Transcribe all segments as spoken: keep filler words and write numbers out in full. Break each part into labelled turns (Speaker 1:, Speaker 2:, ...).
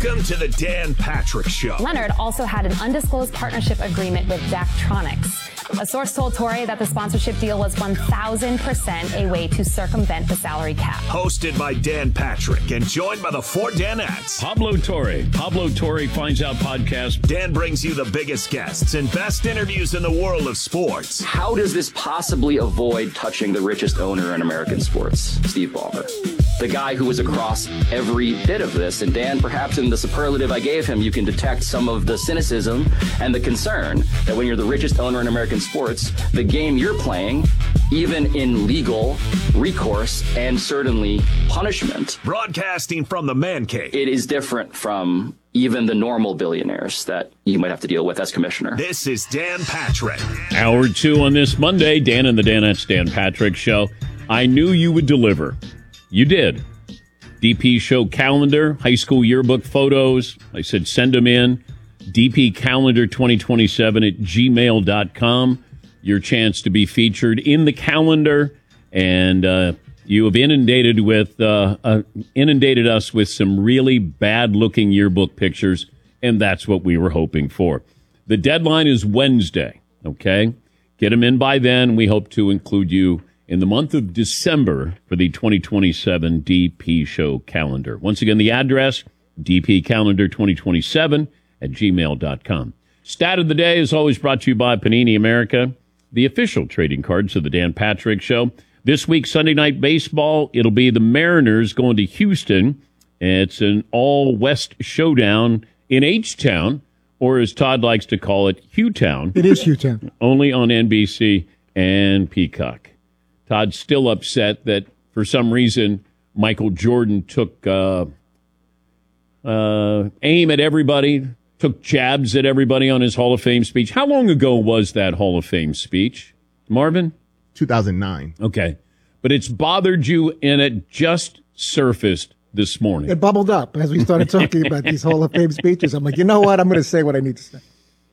Speaker 1: Welcome to the Dan Patrick Show.
Speaker 2: Leonard also had an undisclosed partnership agreement with Daktronics. A source told Torre that the sponsorship deal was one thousand percent a way to circumvent the salary cap.
Speaker 1: Hosted by Dan Patrick and joined by the four Danettes.
Speaker 3: Pablo Torre. Pablo Torre Finds Out podcast.
Speaker 1: Dan brings you the biggest guests and best interviews in the world of sports.
Speaker 4: How does this possibly avoid touching the richest owner in American sports, Steve Ballmer? The guy who was across every bit of this. And Dan, perhaps in the superlative I gave him, you can detect some of the cynicism and the concern that when you're the richest owner in American sports, the game you're playing, even in legal recourse and certainly punishment.
Speaker 1: Broadcasting from the man cave.
Speaker 4: It is different from even the normal billionaires that you might have to deal with as commissioner.
Speaker 1: This is Dan Patrick.
Speaker 3: Hour two on this Monday, Dan and the Danettes Dan Patrick Show. I knew you would deliver. You did. D P Show calendar, high school yearbook photos. I said send them in. D P calendar twenty twenty-seven at gmail dot com. Your chance to be featured in the calendar. And uh, you have inundated with uh, uh, inundated us with some really bad-looking yearbook pictures, and that's what we were hoping for. The deadline is Wednesday, okay? Get them in by then. We hope to include you in the month of December for the twenty twenty-seven D P Show calendar. Once again, the address, D P calendar twenty twenty-seven at gmail dot com. Stat of the day is always brought to you by Panini America, the official trading cards of the Dan Patrick Show. This week, Sunday Night Baseball, it'll be the Mariners going to Houston. It's an all-West showdown in H-Town, or as Todd likes to call it, Hugh-Town.
Speaker 5: It is Hugh-Town.
Speaker 3: Only on N B C and Peacock. Todd's still upset that, for some reason, Michael Jordan took uh, uh, aim at everybody, took jabs at everybody on his Hall of Fame speech. How long ago was that Hall of Fame speech, Marvin?
Speaker 6: two thousand nine.
Speaker 3: Okay. But it's bothered you, and it just surfaced this morning.
Speaker 5: It bubbled up as we started talking about these Hall of Fame speeches. I'm like, you know what? I'm going to say what I need to say.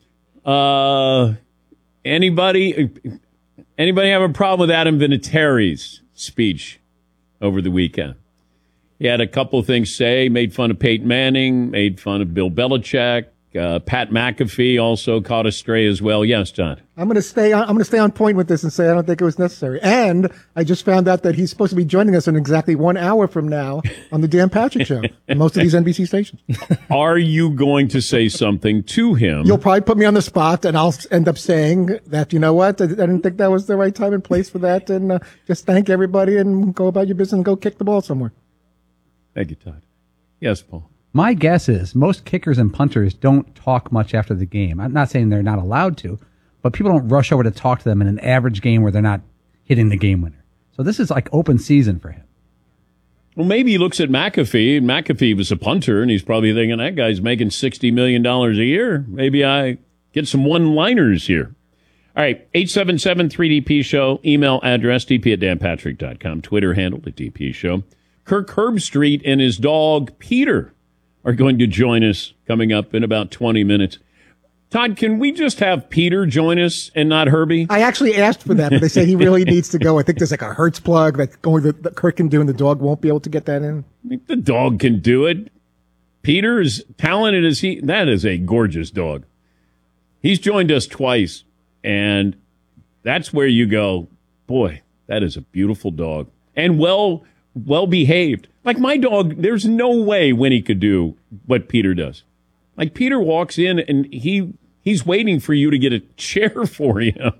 Speaker 3: Uh, anybody... Anybody have a problem with Adam Vinatieri's speech over the weekend? He had a couple of things to say, made fun of Peyton Manning, made fun of Bill Belichick. Uh, Pat McAfee also caught a stray as well. Yes, John.
Speaker 5: I'm going to stay on, I'm going to stay on point with this and say I don't think it was necessary. And I just found out that he's supposed to be joining us in exactly one hour from now on the Dan Patrick Show. On most of these N B C stations.
Speaker 3: Are you going to say something to him?
Speaker 5: You'll probably put me on the spot, and I'll end up saying that, you know what, I didn't think that was the right time and place for that, and uh, just thank everybody and go about your business and go kick the ball somewhere.
Speaker 3: Thank you, Todd. Yes, Paul.
Speaker 7: My guess is most kickers and punters don't talk much after the game. I'm not saying they're not allowed to, but people don't rush over to talk to them in an average game where they're not hitting the game winner. So this is like open season for him.
Speaker 3: Well, maybe he looks at McAfee. McAfee was a punter, and he's probably thinking, that guy's making sixty million dollars a year. Maybe I get some one-liners here. All right, eight seven seven three D P Show, email address, d p at dan patrick dot com, Twitter handle at D P Show. Kirk Herbstreit and his dog, Peter, are going to join us coming up in about twenty minutes. Todd, can we just have Peter join us and not Herbie?
Speaker 5: I actually asked for that, but they say he really needs to go. I think there's like a Hertz plug that going to, that Kirk can do, and the dog won't be able to get that in.
Speaker 3: I think the dog can do it. Peter, is talented as he, that is a gorgeous dog. He's joined us twice, and that's where you go, boy, that is a beautiful dog. And well, well behaved. Like my dog, there's no way Winnie could do what Peter does. Like Peter walks in and he he's waiting for you to get a chair for him.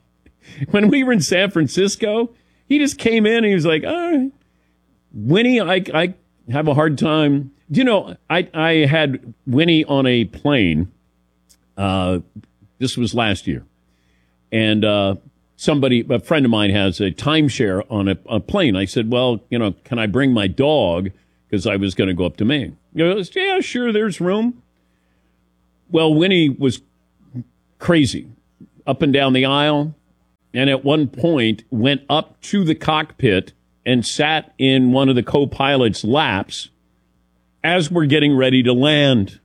Speaker 3: When we were in San Francisco, he just came in and he was like, oh, Winnie, I I have a hard time. You know, I, I had Winnie on a plane. Uh, this was last year. And uh, somebody, a friend of mine has a timeshare on a, a plane. I said, well, you know, can I bring my dog? Because I was going to go up to Maine. He goes, yeah, sure, there's room. Well, Winnie was crazy up and down the aisle, and at one point went up to the cockpit and sat in one of the co-pilot's laps as we're getting ready to land.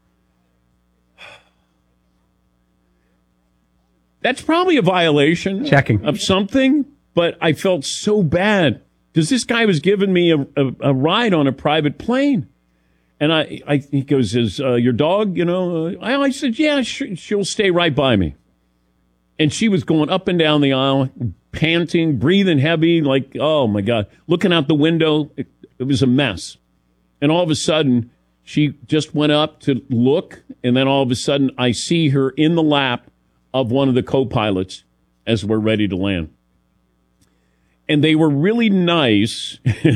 Speaker 3: That's probably a violation
Speaker 7: Checking.
Speaker 3: of something, but I felt so bad because this guy was giving me a, a, a ride on a private plane. And I, I he goes, is uh, your dog, you know? Uh, I, I said, yeah, sh- she'll stay right by me. And she was going up and down the aisle, panting, breathing heavy, like, oh, my God. Looking out the window, it, it was a mess. And all of a sudden, she just went up to look, and then all of a sudden, I see her in the lap of one of the co-pilots as we're ready to land. And they were really nice.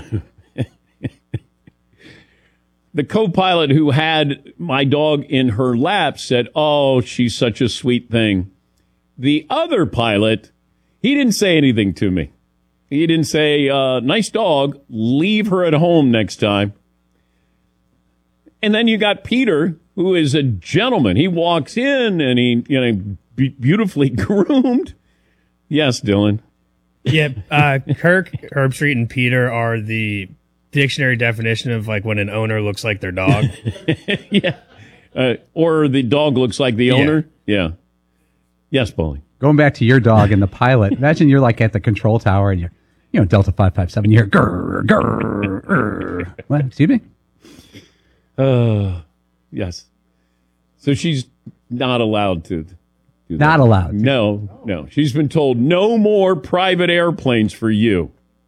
Speaker 3: The co-pilot who had my dog in her lap said, oh, she's such a sweet thing. The other pilot, he didn't say anything to me. He didn't say, uh, nice dog, leave her at home next time. And then you got Peter, who is a gentleman. He walks in and he, you know, be beautifully groomed. Yes, Dylan.
Speaker 6: Yeah, uh, Kirk, Herbstreit, and Peter are the dictionary definition of like when an owner looks like their dog.
Speaker 3: Yeah. Uh, or the dog looks like the owner. Yeah. yeah. Yes, Paulie.
Speaker 7: Going back to your dog and the pilot, imagine you're like at the control tower and you're, you know, Delta five five seven, you're grrr, grrr, grrr. What? Excuse me?
Speaker 3: Uh, yes. So she's not allowed to do that.
Speaker 7: Not allowed to.
Speaker 3: No, no. She's been told no more private airplanes for you.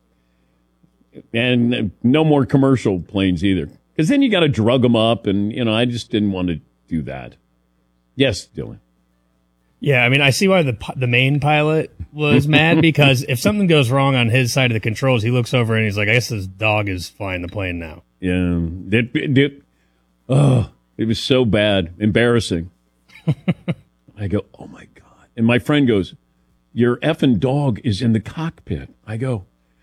Speaker 3: And no more commercial planes either. Because then you got to drug them up, and, you know, I just didn't want to do that. Yes, Dylan.
Speaker 6: Yeah, I mean, I see why the the main pilot was mad, because if something goes wrong on his side of the controls, he looks over and he's like, I guess this dog is flying the plane now.
Speaker 3: Yeah. It, it, it, oh, it was so bad. Embarrassing. I go, oh, my God. And my friend goes, your effing dog is in the cockpit. I go,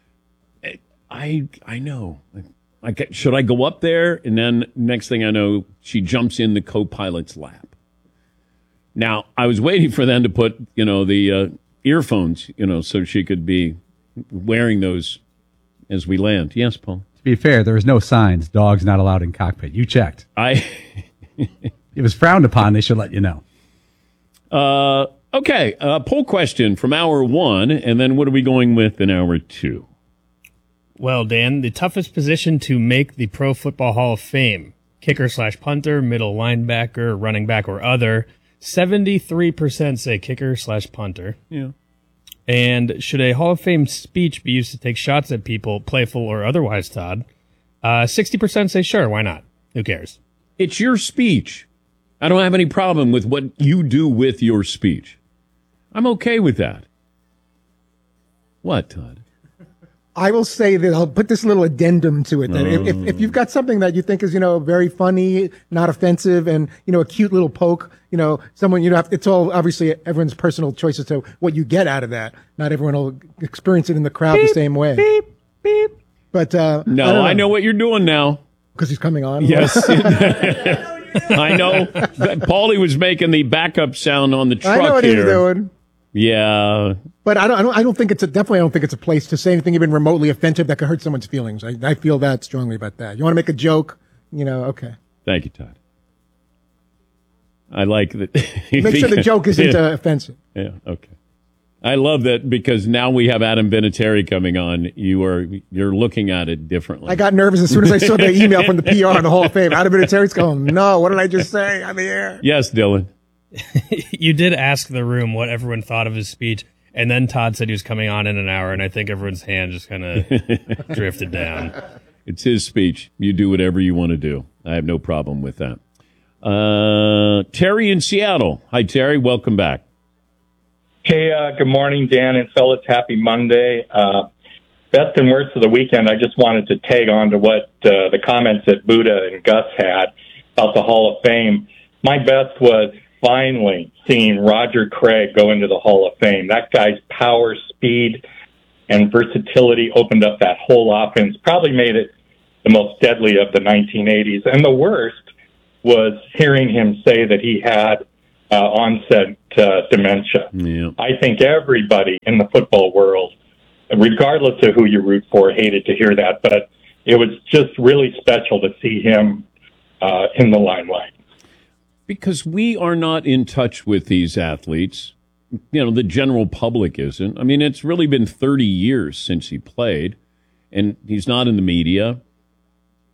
Speaker 3: I I know. I, should I go up there? And then next thing I know, she jumps in the co-pilot's lap. Now, I was waiting for them to put, you know, the uh, earphones, you know, so she could be wearing those as we land. Yes, Paul?
Speaker 7: To be fair, there was no signs, dogs not allowed in cockpit. You checked.
Speaker 3: I.
Speaker 7: It was frowned upon. They should let you know.
Speaker 3: Uh, okay, uh, poll question from hour one, and then what are we going with in hour two?
Speaker 6: Well, Dan, the toughest position to make the Pro Football Hall of Fame, kicker slash punter, middle linebacker, running back, or other, seventy-three percent say kicker slash punter.
Speaker 3: Yeah.
Speaker 6: And should a Hall of Fame speech be used to take shots at people, playful or otherwise, Todd? Uh, sixty percent say sure, why not? Who cares?
Speaker 3: It's your speech. I don't have any problem with what you do with your speech. I'm okay with that. What, Todd?
Speaker 5: I will say that I'll put this little addendum to it. That if, if, if you've got something that you think is, you know, very funny, not offensive, and, you know, a cute little poke, you know, someone, you know, it's all obviously everyone's personal choice as to what you get out of that. Not everyone will experience it in the crowd beep, the same way. Beep, beep. But, uh,
Speaker 3: no, I, know. I know what you're doing now.
Speaker 5: Because he's coming on?
Speaker 3: Yes. I know. Paulie was making the backup sound on the truck here.
Speaker 5: I know what
Speaker 3: here.
Speaker 5: he's doing.
Speaker 3: Yeah.
Speaker 5: But I don't, I don't, I don't think it's a, definitely I don't think it's a place to say anything even remotely offensive that could hurt someone's feelings. I, I feel that strongly about that. You want to make a joke, you know, okay.
Speaker 3: Thank you, Todd. I like that.
Speaker 5: Make sure the joke isn't
Speaker 3: yeah.
Speaker 5: uh, offensive.
Speaker 3: Yeah, okay. I love that because now we have Adam Vinatieri coming on. You are, you're looking at it differently.
Speaker 5: I got nervous as soon as I saw the email from the P R on the Hall of Fame. Adam Vinatieri's going, no, what did I just say on the air?
Speaker 3: Yes, Dylan.
Speaker 6: You did ask the room what everyone thought of his speech, and then Todd said he was coming on in an hour, and I think everyone's hand just kind of drifted down.
Speaker 3: It's his speech. You do whatever you want to do. I have no problem with that. Uh, Terry in Seattle. Hi, Terry. Welcome back.
Speaker 8: Hey, uh, good morning, Dan and fellas. Happy Monday. Uh, best and worst of the weekend, I just wanted to tag on to what uh, the comments that Buddha and Gus had about the Hall of Fame. My best was finally seeing Roger Craig go into the Hall of Fame. That guy's power, speed, and versatility opened up that whole offense, probably made it the most deadly of the nineteen eighties. And the worst was hearing him say that he had uh, onset uh, dementia.
Speaker 3: Yeah.
Speaker 8: I think everybody in the football world, regardless of who you root for, hated to hear that, but it was just really special to see him uh, in the limelight.
Speaker 3: Because we are not in touch with these athletes. You know, the general public isn't. I mean, it's really been thirty years since he played, and he's not in the media.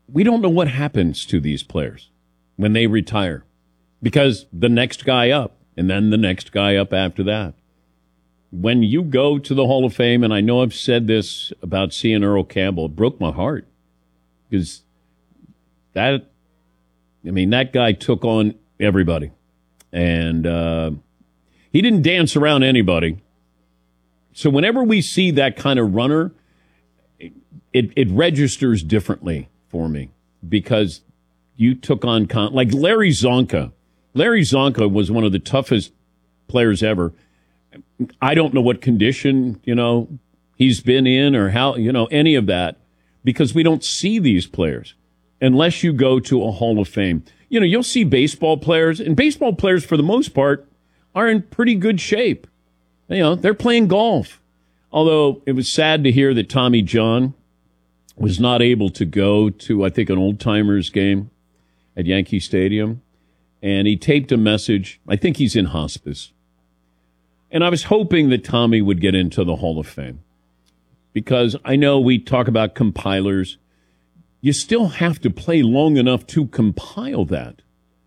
Speaker 3: we don't know what happens to these players when they retire, because the next guy up and then the next guy up after that. When you go to the Hall of Fame, and I know I've said this about seeing Earl Campbell, it broke my heart, because that, I mean, that guy took on everybody, and uh, he didn't dance around anybody. So whenever we see that kind of runner, it, it, it registers differently for me, because you took on, con- like Larry Zonka. Larry Zonka was one of the toughest players ever. I don't know what condition, you know, he's been in, or how, you know, any of that, because we don't see these players unless you go to a Hall of Fame. You know, you'll see baseball players, and baseball players, for the most part, are in pretty good shape. You know, they're playing golf. Although it was sad to hear that Tommy John was not able to go to, I think, an old timers game at Yankee Stadium. And he taped a message. I think he's in hospice. And I was hoping that Tommy would get into the Hall of Fame, because I know we talk about compilers. You still have to play long enough to compile that.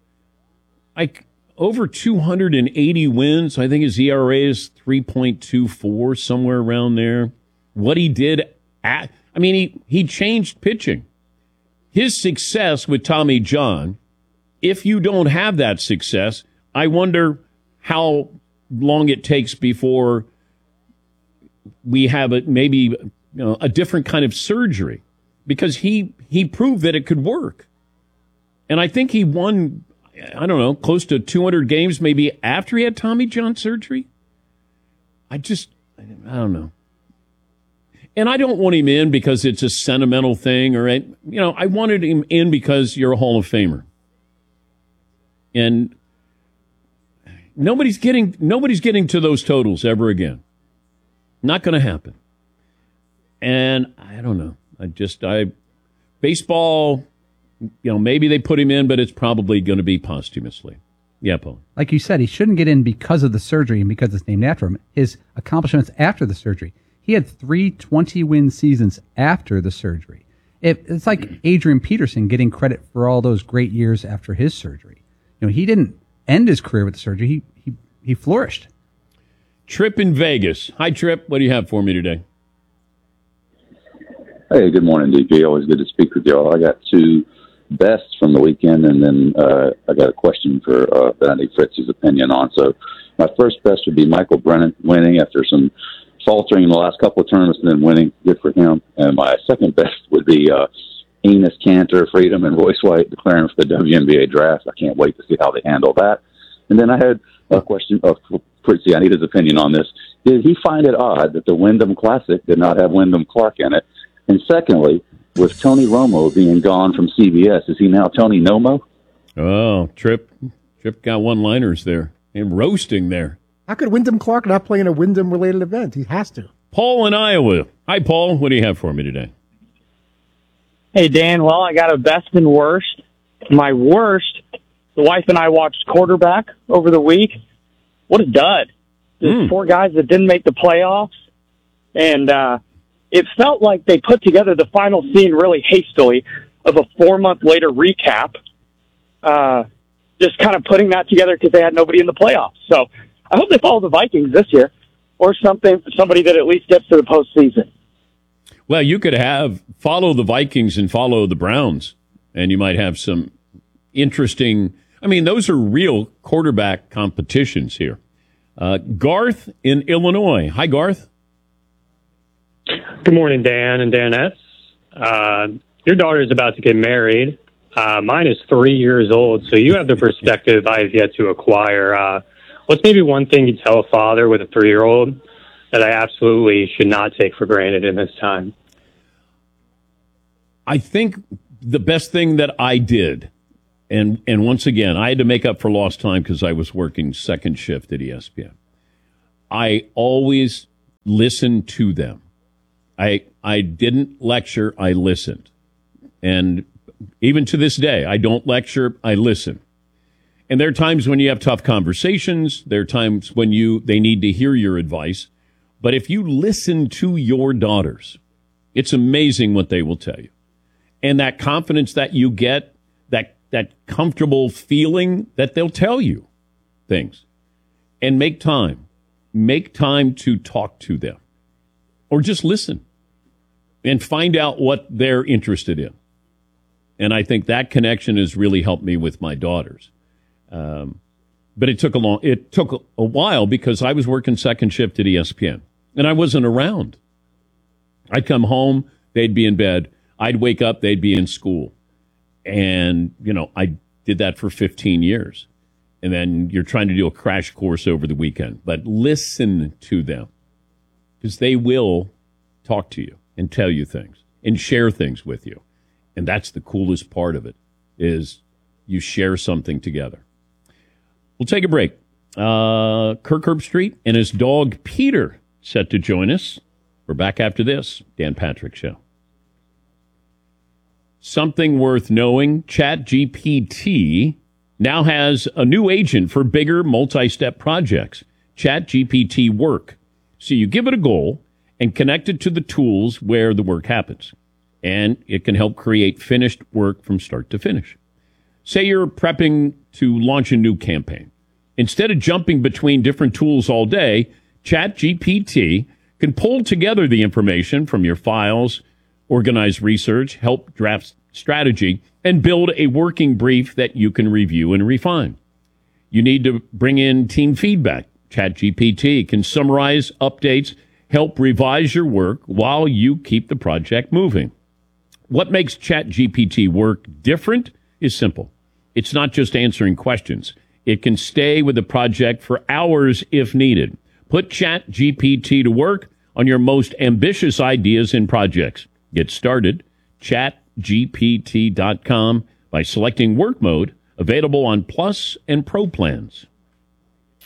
Speaker 3: Like, over two hundred eighty wins. I think his E R A is three point two four, somewhere around there. What he did at, I mean, he, he changed pitching. His success with Tommy John, if you don't have that success, I wonder how long it takes before we have a, maybe, you know, a different kind of surgery, because he, he proved that it could work. And I think he won, I don't know, close to two hundred games maybe after he had Tommy John surgery. I just, I don't know. And I don't want him in because it's a sentimental thing, or, you know, I wanted him in because you're a Hall of Famer. And nobody's getting nobody's getting to those totals ever again. Not going to happen. And I don't know. I just, I, baseball, you know, maybe they put him in, but it's probably going to be posthumously. Yeah, Paul.
Speaker 7: Like you said, he shouldn't get in because of the surgery and because it's named after him. His accomplishments after the surgery. He had three twenty-win seasons after the surgery. It, it's like Adrian Peterson getting credit for all those great years after his surgery. You know, he didn't end his career with the surgery. He, he, he flourished.
Speaker 3: Trip in Vegas. Hi, Trip. What do you have for me today?
Speaker 9: Hey, good morning, D P. Always good to speak with y'all. I got two bests from the weekend, and then uh, I got a question for uh, that I need Fritz's opinion on. So my first best would be Michael Brennan winning after some faltering in the last couple of tournaments and then winning. Good for him. And my second best would be uh, Enos Kanter, Freedom, and Royce White declaring for the W N B A draft. I can't wait to see how they handle that. And then I had a question of Fritzy. I need his opinion on this. Did he find it odd that the Wyndham Classic did not have Wyndham Clark in it? And secondly, with Tony Romo being gone from C B S, is he now Tony Nomo?
Speaker 3: Oh, Trip. Trip got one-liners there. And roasting there.
Speaker 5: How could Wyndham Clark not play in a Wyndham-related event? He has to.
Speaker 3: Paul in Iowa. Hi, Paul. What do you have for me today?
Speaker 10: Hey, Dan. Well, I got a best and worst. My worst, the wife and I watched quarterback over the week. What a dud. There's mm. four guys that didn't make the playoffs. And uh, it felt like they put together the final scene really hastily of a four-month later recap, uh, just kind of putting that together because they had nobody in the playoffs. So I hope they follow the Vikings this year, or something, somebody that at least gets to the postseason.
Speaker 3: Well, you could have follow the Vikings and follow the Browns, and you might have some interesting. I mean, those are real quarterback competitions here. Uh, Garth in Illinois. Hi, Garth.
Speaker 11: Good morning, Dan and Danettes. Uh, your daughter is about to get married. Uh, mine is three years old, so you have the perspective I have yet to acquire. Uh, what's maybe one thing you tell a father with a three-year-old that I absolutely should not take for granted in this time?
Speaker 3: I think the best thing that I did, and and once again, I had to make up for lost time because I was working second shift at E S P N. I always listened to them. I I didn't lecture, I listened. And even to this day, I don't lecture, I listen. And there are times when you have tough conversations. There are times when you they need to hear your advice. But if you listen to your daughters, it's amazing what they will tell you. and that confidence that you get, that that comfortable feeling that they'll tell you things. And make time. Make time to talk to them. Or just listen and find out what they're interested in. And I think that connection has really helped me with my daughters. Um, but it took a long, it took a while because I was working second shift at E S P N and I wasn't around. I'd come home, they'd be in bed. I'd wake up, they'd be in school. And, you know, I did that for fifteen years. And then you're trying to do a crash course over the weekend. But listen to them because they will talk to you and tell you things and share things with you. And that's the coolest part of it, is you share something together. We'll take a break. Uh, Kirk Herbstreit and his dog Peter set to join us. We're back after this. Dan Patrick Show. Something worth knowing, ChatGPT now has a new agent for bigger multi-step projects, ChatGPT Work. So you give it a goal and connect it to the tools where the work happens. And it can help create finished work from start to finish. Say you're prepping to launch a new campaign. Instead of jumping between different tools all day, ChatGPT can pull together the information from your files, organize research, help draft strategy, and build a working brief that you can review and refine. You need to bring in team feedback. ChatGPT can summarize updates, help revise your work while you keep the project moving. What makes ChatGPT Work different is simple. It's not just answering questions. It can stay with the project for hours if needed. Put ChatGPT to work on your most ambitious ideas and projects. Get started. chat G P T dot com by selecting work mode, available on Plus and Pro plans.